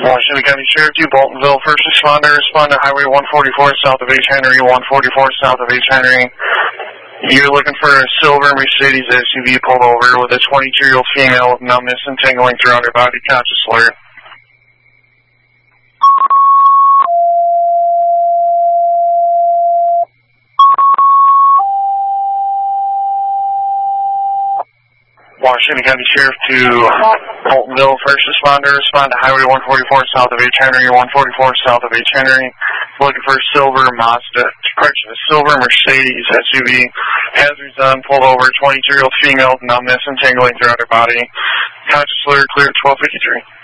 Washington County Sheriff 2, Boltonville, first responder, respond to Highway 144 south of H. Henry, 144 south of H. Henry. You're looking for a silver Mercedes SUV pulled over with a 22-year-old female with numbness and tingling throughout her body, conscious alert. Washington County Sheriff 2, Boltonville, first responder, respond to Highway 144 south of H. Henry, 144 south of H. Henry. Looking for a silver silver Mercedes SUV. Hazards on, pulled over, 22-year-old female with numbness and tingling throughout her body. Conscious alert, clear at 1253.